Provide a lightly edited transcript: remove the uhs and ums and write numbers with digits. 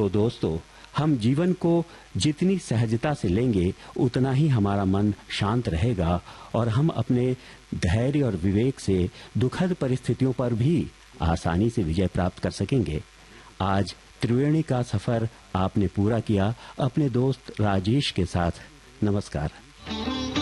तो दोस्तों, हम जीवन को जितनी सहजता से लेंगे उतना ही हमारा मन शांत रहेगा और हम अपने धैर्य और विवेक से दुखद परिस्थितियों पर भी आसानी से विजय प्राप्त कर सकेंगे। आज त्रिवेणी का सफर आपने पूरा किया अपने दोस्त राजेश के साथ। नमस्कार।